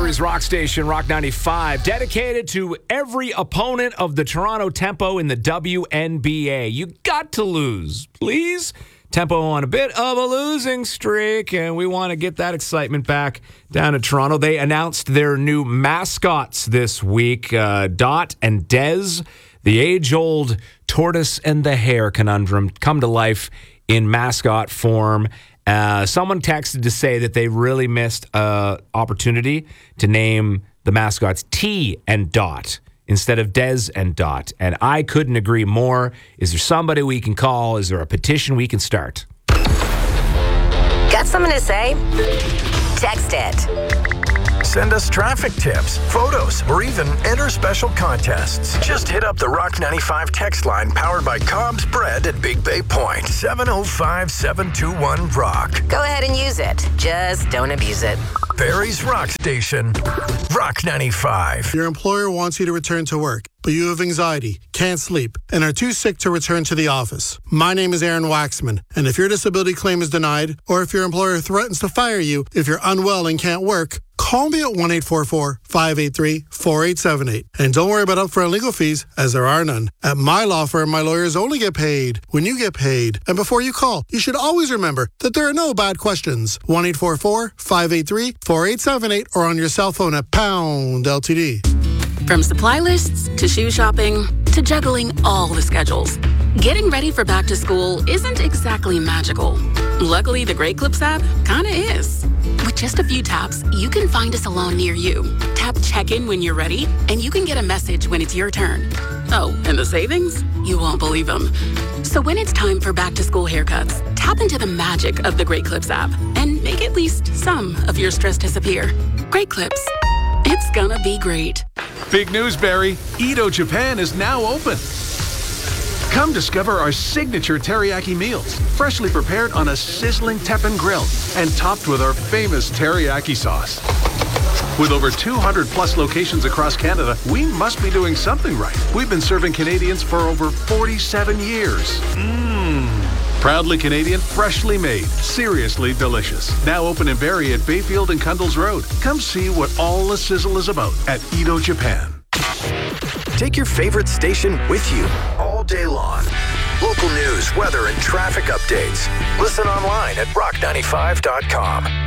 Barrie's rock station, Rock 95, dedicated to every opponent of the Toronto Tempo in the WNBA. You got to lose, please. Tempo on a bit of a losing streak, and we want to get that excitement back down in Toronto. They announced their new mascots this week, Dot and Dez. The age-old tortoise and the hare conundrum come to life in mascot form. Someone texted to say that they really missed an opportunity to name the mascots T and Dot instead of Dez and Dot. And I couldn't agree more. Is there somebody we can call? Is there a petition we can start? Got something to say? Text it. Send us traffic tips, photos, or even enter special contests. Just hit up the Rock 95 text line powered by Cobb's Bread at Big Bay Point. 705-721-ROCK. Go ahead and use it. Just don't abuse it. Barrie's Rock Station, Rock 95. Your employer wants you to return to work, but you have anxiety, can't sleep, and are too sick to return to the office. My name is Aaron Waxman, and if your disability claim is denied, or if your employer threatens to fire you if you're unwell and can't work, call me at 1-844-583-4878. And don't worry about upfront legal fees, as there are none. At my law firm, my lawyers only get paid when you get paid. And before you call, you should always remember that there are no bad questions. 1-844-583-4878 or on your cell phone at pound LTD. From supply lists to shoe shopping to juggling all the schedules, getting ready for back to school isn't exactly magical. Luckily, the Great Clips app kinda is. With just a few taps, you can find a salon near you. Tap check-in when you're ready, and you can get a message when it's your turn. Oh, and the savings? You won't believe them. So when it's time for back-to-school haircuts, tap into the magic of the Great Clips app and make at least some of your stress disappear. Great Clips. It's gonna be great. Big news, Barrie. Edo Japan is now open. Come discover our signature teriyaki meals, freshly prepared on a sizzling teppan grill and topped with our famous teriyaki sauce. With over 200 plus locations across Canada, we must be doing something right. We've been serving Canadians for over 47 years. Proudly Canadian, freshly made, seriously delicious. Now open in Barrie at Bayfield and Cundles Road. Come see what all the sizzle is about at Edo Japan. Take your favorite station with you all day long. Local news, weather, and traffic updates. Listen online at rock95.com.